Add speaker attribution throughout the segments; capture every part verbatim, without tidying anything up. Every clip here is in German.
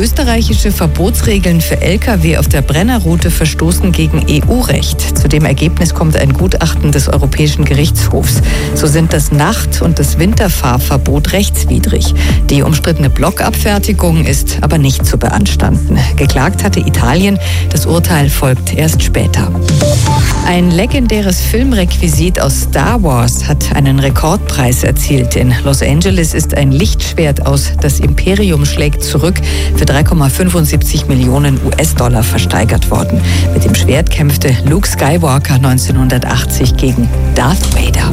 Speaker 1: Österreichische Verbotsregeln für L K W auf der Brennerroute verstoßen gegen E U-Recht. Zu dem Ergebnis kommt ein Gutachten des Europäischen Gerichtshofs. So sind das Nacht- und das Winterfahrverbot rechtswidrig. Die umstrittene Blockabfertigung ist aber nicht zu beanstanden. Geklagt hatte Italien. Das Urteil folgt erst später. Ein legendäres Filmrequisit aus Star Wars hat einen Rekordpreis erzielt. In Los Angeles ist ein Lichtschwert aus Das Imperium schlägt zurück für drei Komma fünfundsiebzig Millionen U S-Dollar versteigert worden. Mit dem Schwert kämpfte Luke Skywalker neunzehnhundertachtzig gegen Darth Vader.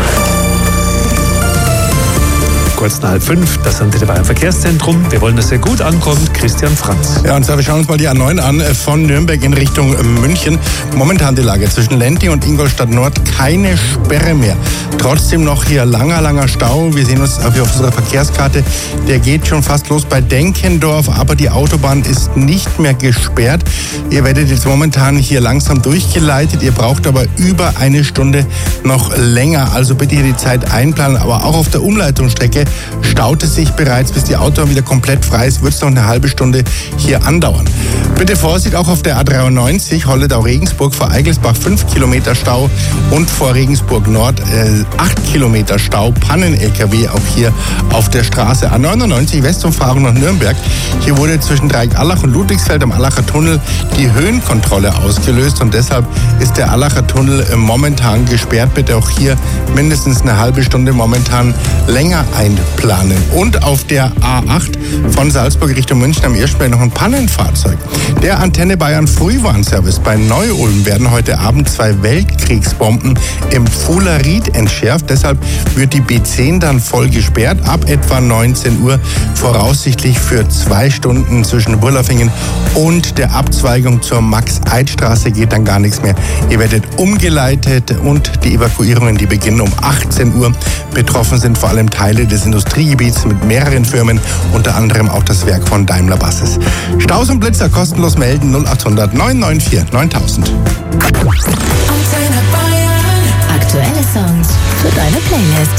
Speaker 2: Kurz nach halb fünf, das sind wir beim Verkehrszentrum. Wir wollen, dass er gut ankommt. Christian Franz.
Speaker 3: Ja, und zwar, wir schauen uns mal die A neun an von Nürnberg in Richtung München. Momentan die Lage zwischen Lenti und Ingolstadt Nord, keine Sperre mehr. Trotzdem noch hier langer, langer Stau. Wir sehen uns auf unserer Verkehrskarte, der geht schon fast los bei Denkendorf, aber die Autobahn ist nicht mehr gesperrt. Ihr werdet jetzt momentan hier langsam durchgeleitet. Ihr braucht aber über eine Stunde noch länger. Also bitte hier die Zeit einplanen, aber auch auf der Umleitungsstrecke staut es sich bereits, bis die Autobahn wieder komplett frei ist, wird es noch eine halbe Stunde hier andauern. Bitte Vorsicht auch auf der A dreiundneunzig, Holledau-Regensburg, vor Eigelsbach fünf Kilometer Stau und vor Regensburg Nord äh, acht Kilometer Stau, Pannen-L K W auch hier auf der Straße. A neunundneunzig Westumfahrung nach Nürnberg. Hier wurde zwischen Dreieck-Allach und Ludwigsfeld am Allacher Tunnel die Höhenkontrolle ausgelöst und deshalb ist der Allacher Tunnel äh, momentan gesperrt. Bitte auch hier mindestens eine halbe Stunde momentan länger ein planen. Und auf der A acht von Salzburg Richtung München am Irschberg noch ein Pannenfahrzeug. Der Antenne Bayern Frühwarnservice bei Neu-Ulm werden heute Abend zwei Weltkriegsbomben im Pfuhler Ried entschärft. Deshalb wird die B zehn dann voll gesperrt. Ab etwa neunzehn Uhr voraussichtlich für zwei Stunden zwischen Wurlafingen und der Abzweigung zur Max-Eid-Straße geht dann gar nichts mehr. Ihr werdet umgeleitet und die Evakuierungen, die beginnen um achtzehn Uhr. Betroffen sind vor allem Teile des Industriegebiets mit mehreren Firmen, unter anderem auch das Werk von Daimler Buses. Staus und Blitzer kostenlos melden null achthundert neun neun vier neuntausend.
Speaker 4: Aktuelle Songs für deine Playlist.